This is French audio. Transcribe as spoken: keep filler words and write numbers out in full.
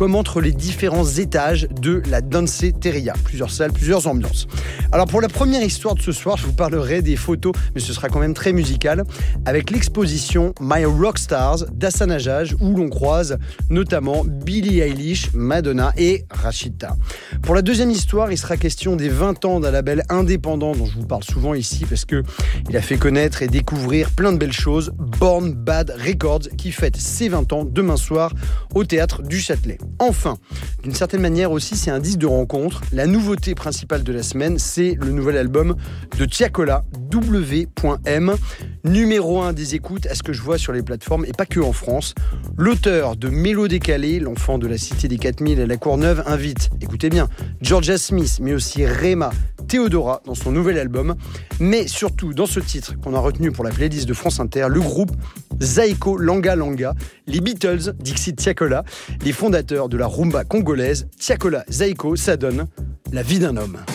comme entre les différents étages de la danceteria. Plusieurs salles, plusieurs ambiances. Alors pour la première histoire de ce soir, je vous parlerai des photos, mais ce sera quand même très musical, avec l'exposition My Rockstars d'Hassan Hajjaj, où l'on croise notamment Billie Eilish, Madonna et Rachida. Pour la deuxième histoire, il sera question des vingt ans d'un label indépendant dont je vous parle souvent ici parce que il a fait connaître et découvrir plein de belles choses. Born Bad Records qui fête ses vingt ans demain soir au Théâtre du Châtelet. Enfin, d'une certaine manière aussi, c'est un disque de rencontre. La nouveauté principale de la semaine, c'est le nouvel album de Tiakola, W M, numéro un des écoutes à ce que je vois sur les plateformes et pas que en France. L'auteur de Mélo décalé, l'enfant de la cité des quatre mille à la Courneuve, invite, écoutez bien, Georgia Smith, mais aussi Rema, Theodora dans son nouvel album, mais surtout dans ce titre qu'on a retenu pour la playlist de France Inter, le groupe Zaiko Langa Langa, les Beatles, Dixit Tiakola, les fondateurs de la rumba congolaise. Tiakola Zaiko, ça donne la vie d'un homme.